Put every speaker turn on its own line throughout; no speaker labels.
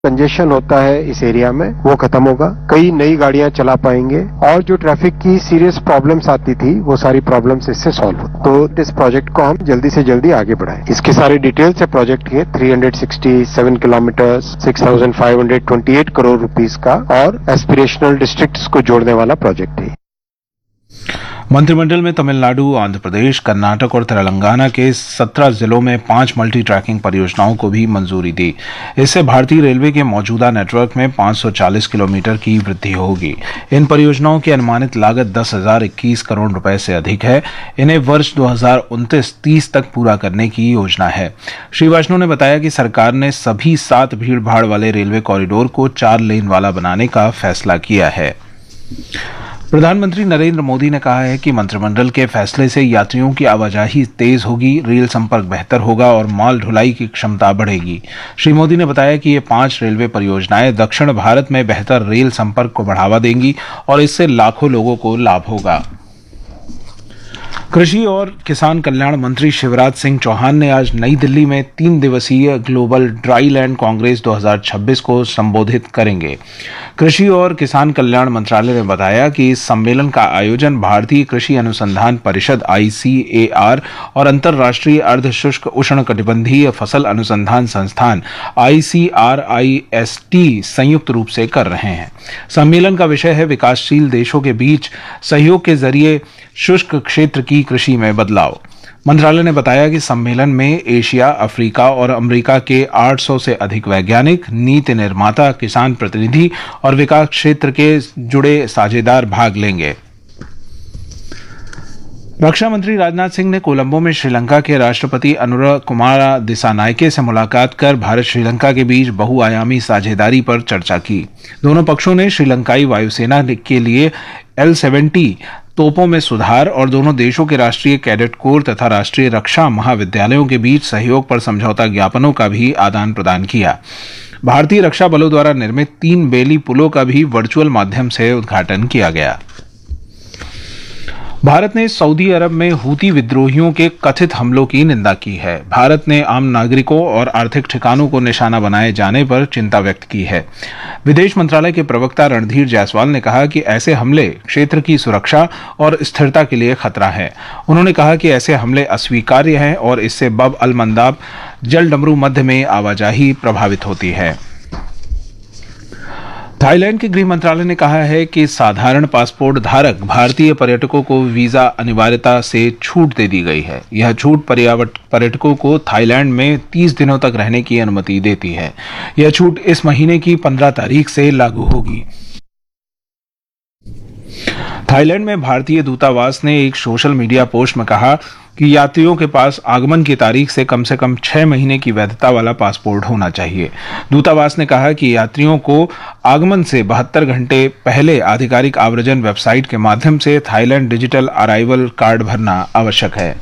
Congestion होता है इस एरिया में वो खत्म होगा, कई नई गाड़ियां चला पाएंगे और जो ट्रैफिक की सीरियस प्रॉब्लम्स आती थी वो सारी प्रॉब्लम्स इससे सॉल्व हो। तो इस प्रोजेक्ट को हम जल्दी से जल्दी आगे बढ़ाएं। इसके सारे डिटेल्स है प्रोजेक्ट के। 367 किलोमीटर, 6,528 करोड़ रुपीस का और एस्पिरेशनल डिस्ट्रिक्ट्स को जोड़ने वाला प्रोजेक्ट है।
मंत्रिमंडल में तमिलनाडु, आंध्र प्रदेश, कर्नाटक और तेलंगाना के 17 जिलों में 5 मल्टी ट्रैकिंग परियोजनाओं को भी मंजूरी दी। इससे भारतीय रेलवे के मौजूदा नेटवर्क में 540 किलोमीटर की वृद्धि होगी। इन परियोजनाओं की अनुमानित लागत 10,021 करोड़ रुपए से अधिक है। इन्हें वर्ष 2029-30 तक पूरा करने की योजना है। श्री वैष्णव ने बताया कि सरकार ने सभी 7 भीड़भाड़ वाले रेलवे कॉरिडोर को 4 लेन वाला बनाने का फैसला किया है। प्रधानमंत्री नरेंद्र मोदी ने कहा है कि मंत्रिमंडल के फैसले से यात्रियों की आवाजाही तेज होगी, रेल संपर्क बेहतर होगा और माल ढुलाई की क्षमता बढ़ेगी। श्री मोदी ने बताया कि ये 5 रेलवे परियोजनाएं दक्षिण भारत में बेहतर रेल संपर्क को बढ़ावा देंगी और इससे लाखों लोगों को लाभ होगा। कृषि और किसान कल्याण मंत्री शिवराज सिंह चौहान ने आज नई दिल्ली में 3 दिवसीय ग्लोबल ड्राई लैंड कांग्रेस 2026 को संबोधित करेंगे। कृषि और किसान कल्याण मंत्रालय ने बताया कि इस सम्मेलन का आयोजन भारतीय कृषि अनुसंधान परिषद ICAR और अंतर्राष्ट्रीय अर्धशुष्क उष्णकटिबंधीय फसल अनुसंधान संस्थान ICRIST संयुक्त रूप से कर रहे हैं। सम्मेलन का विषय है विकासशील देशों के बीच सहयोग के जरिए शुष्क क्षेत्र की कृषि में बदलाव। मंत्रालय ने बताया कि सम्मेलन में एशिया, अफ्रीका और अमेरिका के 800 से अधिक वैज्ञानिक, नीति निर्माता, किसान प्रतिनिधि और विकास क्षेत्र के जुड़े साझेदार भाग लेंगे। रक्षा मंत्री राजनाथ सिंह ने कोलंबो में श्रीलंका के राष्ट्रपति अनुरा कुमारा दिसानायके से मुलाकात कर भारत श्रीलंका के बीच बहुआयामी साझेदारी पर चर्चा की। दोनों पक्षों ने श्रीलंकाई वायुसेना के लिए L-70 तोपों में सुधार और दोनों देशों के राष्ट्रीय कैडेट कोर तथा राष्ट्रीय रक्षा महाविद्यालयों के बीच सहयोग पर समझौता ज्ञापनों का भी आदान प्रदान किया। भारतीय रक्षा बलों द्वारा निर्मित 3 बेली पुलों का भी वर्चुअल माध्यम से उद्घाटन किया गया। भारत ने सऊदी अरब में हूती विद्रोहियों के कथित हमलों की निंदा की है। भारत ने आम नागरिकों और आर्थिक ठिकानों को निशाना बनाए जाने पर चिंता व्यक्त की है। विदेश मंत्रालय के प्रवक्ता रणधीर जायसवाल ने कहा कि ऐसे हमले क्षेत्र की सुरक्षा और स्थिरता के लिए खतरा है। उन्होंने कहा कि ऐसे हमले अस्वीकार्य हैं और इससे बब अल मंदाब जलडमरू मध्य में आवाजाही प्रभावित होती है। थाईलैंड के गृह मंत्रालय ने कहा है कि साधारण पासपोर्ट धारक भारतीय पर्यटकों को वीजा अनिवार्यता से छूट दे दी गई है। यह छूट पर्यटकों को थाईलैंड में 30 दिनों तक रहने की अनुमति देती है। यह छूट इस महीने की 15 तारीख से लागू होगी। थाईलैंड में भारतीय दूतावास ने एक सोशल मीडिया पोस्ट में कहा कि यात्रियों के पास आगमन की तारीख से कम 6 महीने की वैधता वाला पासपोर्ट होना चाहिए। दूतावास ने कहा कि यात्रियों को आगमन से 72 घंटे पहले आधिकारिक आव्रजन वेबसाइट के माध्यम से थाईलैंड डिजिटल अराइवल कार्ड भरना आवश्यक है।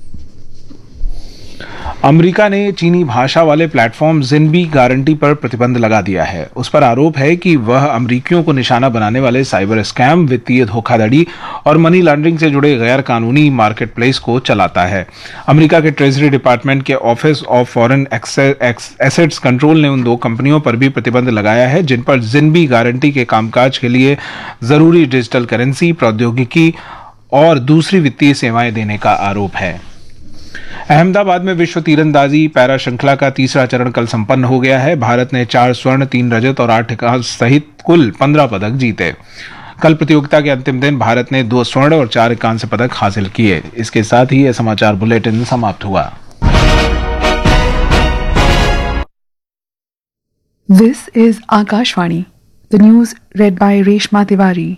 अमेरिका ने चीनी भाषा वाले प्लेटफॉर्म जिनबी गारंटी पर प्रतिबंध लगा दिया है। उस पर आरोप है कि वह अमेरिकियों को निशाना बनाने वाले साइबर स्कैम, वित्तीय धोखाधड़ी और मनी लॉन्ड्रिंग से जुड़े गैर कानूनी मार्केट प्लेस को चलाता है। अमेरिका के ट्रेजरी डिपार्टमेंट के office of foreign assets control ने उन 2 कंपनियों पर भी प्रतिबंध लगाया है जिन पर जिनबी गारंटी के कामकाज के लिए जरूरी डिजिटल करेंसी, प्रौद्योगिकी और दूसरी वित्तीय सेवाएं देने का आरोप है। अहमदाबाद में विश्व तीरंदाजी पैरा श्रृंखला का तीसरा चरण कल संपन्न हो गया है। भारत ने 4 स्वर्ण, 3 रजत और 8 कांस्य सहित कुल 15 पदक जीते। कल प्रतियोगिता के अंतिम दिन भारत ने 2 स्वर्ण और 4 कांस्य पदक हासिल किए। इसके साथ ही यह समाचार बुलेटिन समाप्त हुआ।
This is Akashvani, the news red bye Reshma Tiwari.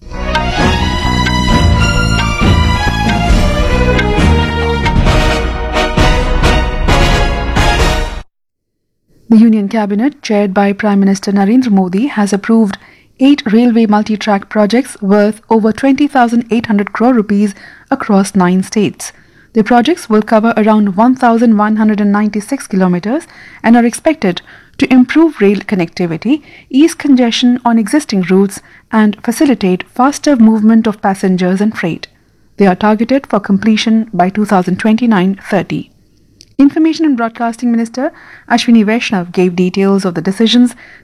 The Union Cabinet, chaired by Prime Minister Narendra Modi, has approved 8 railway multi-track projects worth over 20,800 crore rupees across 9 states. The projects will cover around 1,196 kilometers and are expected to improve rail connectivity, ease congestion on existing routes, and facilitate faster movement of passengers and freight. They are targeted for completion by 2029-30. Information and Broadcasting Minister Ashwini Vaishnav gave details of the decisions